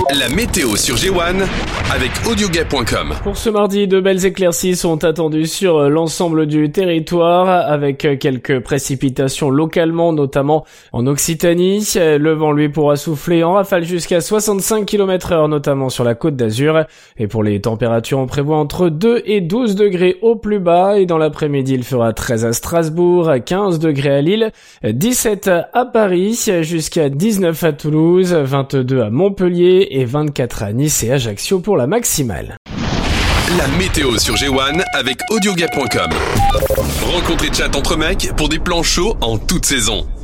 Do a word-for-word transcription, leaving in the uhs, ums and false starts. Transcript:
La météo sur G un avec audioguet point com. Pour ce mardi, de belles éclaircies sont attendues sur l'ensemble du territoire avec quelques précipitations localement, notamment en Occitanie. Le vent, lui, pourra souffler en rafale jusqu'à soixante-cinq kilomètres heure, notamment sur la Côte d'Azur. Et pour les températures, on prévoit entre deux et douze degrés au plus bas. Et dans l'après-midi, il fera treize à Strasbourg, quinze degrés à Lille, dix-sept à Paris, jusqu'à dix-neuf à Toulouse, vingt-deux à Montpellier et vingt-quatre à Nice et Ajaccio pour la maximale. La météo sur G un avec audioguet point com. Rencontre et chat entre mecs pour des plans chauds en toute saison.